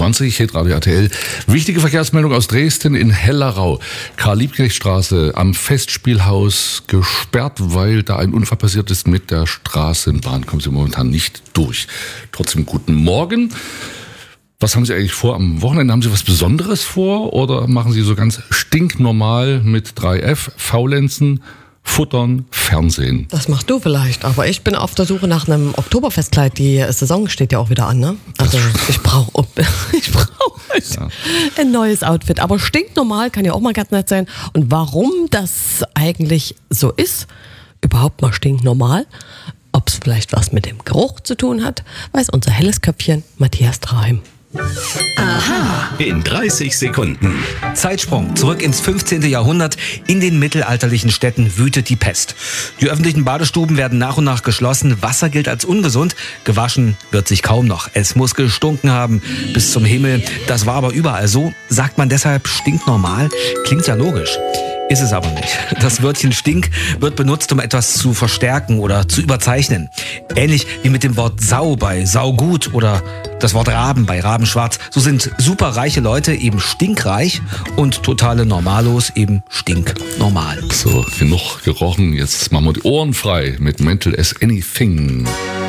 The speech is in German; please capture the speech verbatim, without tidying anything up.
zwanzig, Hitradio R T L. Wichtige Verkehrsmeldung aus Dresden in Hellerau. Karl-Liebknecht-Straße am Festspielhaus gesperrt, weil da ein Unfall passiert ist mit der Straßenbahn. Kommen Sie momentan nicht durch. Trotzdem guten Morgen. Was haben Sie eigentlich vor am Wochenende? Haben Sie was Besonderes vor oder machen Sie so ganz stinknormal mit drei F, Faulenzen, Futtern, Fernsehen? Das machst du vielleicht, aber ich bin auf der Suche nach einem Oktoberfestkleid. Die Saison steht ja auch wieder an, ne? Also ich brauche ich brauch Ja. ein neues Outfit. Aber stinknormal kann ja auch mal ganz nett sein. Und warum das eigentlich so ist, überhaupt mal stinknormal, ob es vielleicht was mit dem Geruch zu tun hat, weiß unser helles Köpfchen Matthias Traheim. Aha. In dreißig Sekunden. Zeitsprung zurück ins fünfzehnten Jahrhundert. In den mittelalterlichen Städten wütet die Pest. Die öffentlichen Badestuben werden nach und nach geschlossen. Wasser gilt als ungesund. Gewaschen wird sich kaum noch. Es muss gestunken haben bis zum Himmel. Das war aber überall so. Sagt man deshalb stinknormal? Klingt ja logisch. Ist es aber nicht. Das Wörtchen Stink wird benutzt, um etwas zu verstärken oder zu überzeichnen. Ähnlich wie mit dem Wort Sau bei Saugut oder das Wort Raben bei Rabenschwarz. So sind superreiche Leute eben stinkreich und totale Normalos eben stinknormal. So, genug gerochen. Jetzt machen wir die Ohren frei mit Mental as Anything.